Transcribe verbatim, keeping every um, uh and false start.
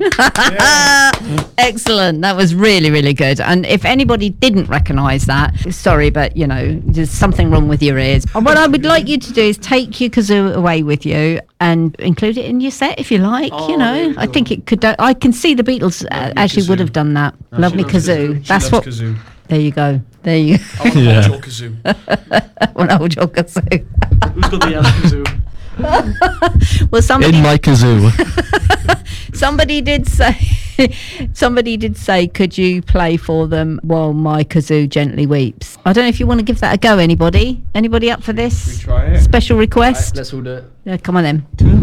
Yeah. Excellent. That was really, really good. And if anybody didn't recognise that, sorry, but, you know, there's something wrong with your ears. And what I would like you to do is take your kazoo away with you and include it in your set if you like, Oh, you there know. you I go. think it could, uh, I can see the Beatles uh, Lovely actually would kazoo. have done that. No, Lovely she loves kazoo. She That's loves what, kazoo. there you go. There you I want to Yeah. hold your kazoo. want to hold your kazoo. Who's got the other kazoo? Well, somebody In my kazoo. somebody did say somebody did say, could you play for them while my kazoo gently weeps? I don't know if you want to give that a go. Anybody? Anybody up for We this try it. special request? Let's all do it. Yeah, come on then.